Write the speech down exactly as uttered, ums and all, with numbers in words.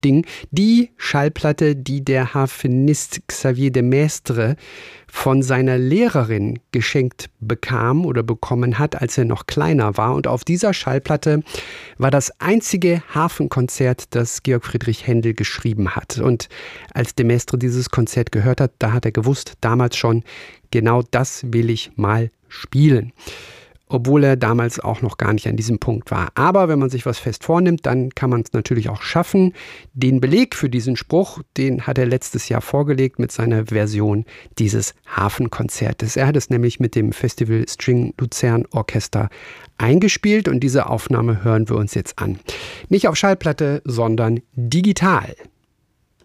Ding. Die Schallplatte, die der Harfenist Xavier de Maistre von seiner Lehrerin geschenkt bekam oder bekommen hat, als er noch kleiner war. Und auf dieser Schallplatte war das einzige Harfenkonzert, das Georg Friedrich Händel geschrieben hat. Und als de Maistre dieses Konzert gehört hat, da hat er gewusst, damals schon, genau das will ich mal spielen. Obwohl er damals auch noch gar nicht an diesem Punkt war. Aber wenn man sich was fest vornimmt, dann kann man es natürlich auch schaffen. Den Beleg für diesen Spruch, den hat er letztes Jahr vorgelegt mit seiner Version dieses Harfenkonzertes. Er hat es nämlich mit dem Festival String Luzern Orchester eingespielt und diese Aufnahme hören wir uns jetzt an. Nicht auf Schallplatte, sondern digital.